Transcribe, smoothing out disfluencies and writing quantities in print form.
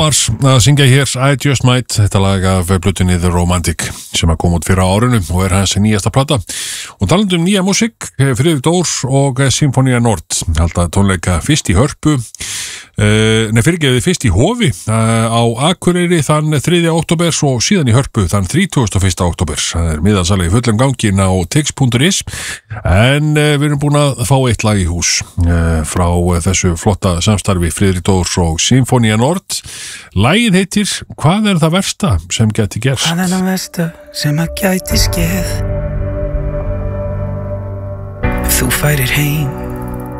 Mars að syngja hér I Just Might, þetta lag af plötunni The Romantic sem að koma út fyrir árinu og hans nýjasta plata. Og talandi nýja músík, Friðrik Dór og Sinfonia Nord halda tónleika fyrst í Hörpu, fyrst í Hofi á Akureyri þann 3. október og síðan í Hörpu þann 31. október. Það miðasali í fullum gangin á tix.is en við erum búin að fá eitt lag í hús frá þessu flotta samstarfi Friðrik Dór og Sinfonia Nord. Lagið heitir Hvað er það versta sem gæti gerst? Hvað er það versta sem að gæti skeð? Ef þú færir heim